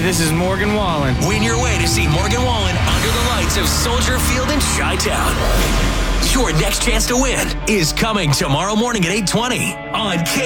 this is Morgan Wallen. Win your way to see Morgan Wallen under the lights of Soldier Field in Chi-Town. Your next chance to win is coming tomorrow morning at 8:20 on